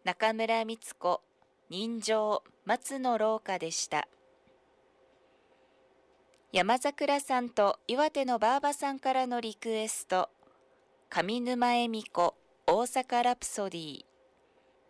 中村光子、人情、松の廊下でした。山桜さんと岩手のばあばさんからのリクエスト、上沼恵美子、大阪ラプソディー。